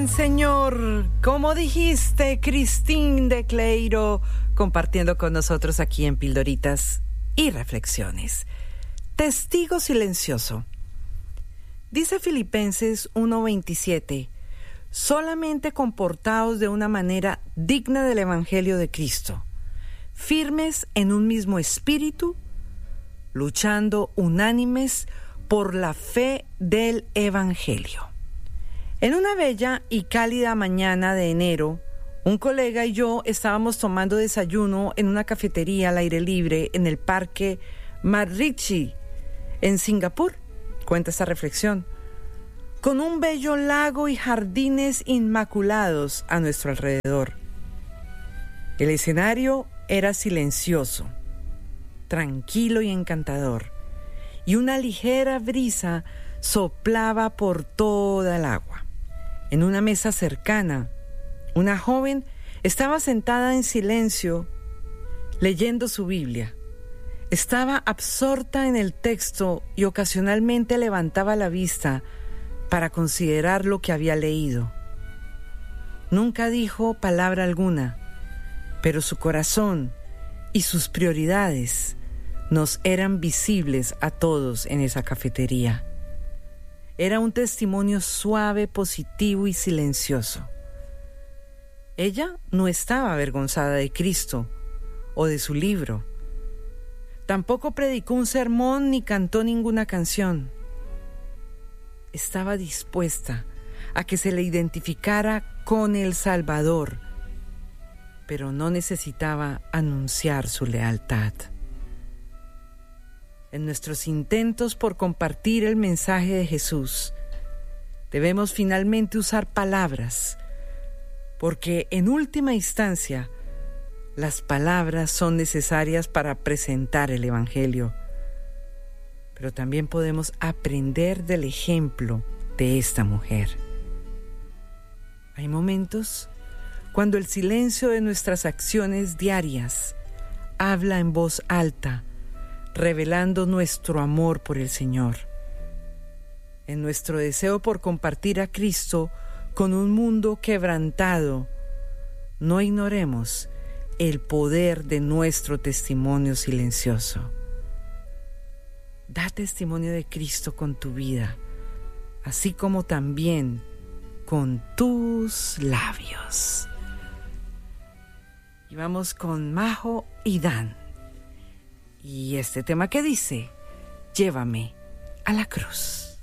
Amén, Señor. Como dijiste, Cristín de Cleiro, compartiendo con nosotros aquí en Pildoritas y Reflexiones. Testigo silencioso. Dice Filipenses 1:27, solamente comportaos de una manera digna del Evangelio de Cristo, firmes en un mismo espíritu, luchando unánimes por la fe del Evangelio. En una bella y cálida mañana de enero, un colega y yo estábamos tomando desayuno en una cafetería al aire libre en el Parque Maharishi, en Singapur, cuenta esta reflexión, con un bello lago y jardines inmaculados a nuestro alrededor. El escenario era silencioso, tranquilo y encantador, y una ligera brisa soplaba por toda el agua. En una mesa cercana, una joven estaba sentada en silencio, leyendo su Biblia. Estaba absorta en el texto y ocasionalmente levantaba la vista para considerar lo que había leído. Nunca dijo palabra alguna, pero su corazón y sus prioridades nos eran visibles a todos en esa cafetería. Era un testimonio suave, positivo y silencioso. Ella no estaba avergonzada de Cristo o de su libro. Tampoco predicó un sermón ni cantó ninguna canción. Estaba dispuesta a que se le identificara con el Salvador, pero no necesitaba anunciar su lealtad. En nuestros intentos por compartir el mensaje de Jesús, debemos finalmente usar palabras, porque en última instancia, las palabras son necesarias para presentar el Evangelio. Pero también podemos aprender del ejemplo de esta mujer. Hay momentos cuando el silencio de nuestras acciones diarias habla en voz alta, revelando nuestro amor por el Señor. En nuestro deseo por compartir a Cristo con un mundo quebrantado, no ignoremos el poder de nuestro testimonio silencioso. Da testimonio de Cristo con tu vida, así como también con tus labios. Y vamos con Majo y Dan. Y este tema que dice, llévame a la cruz.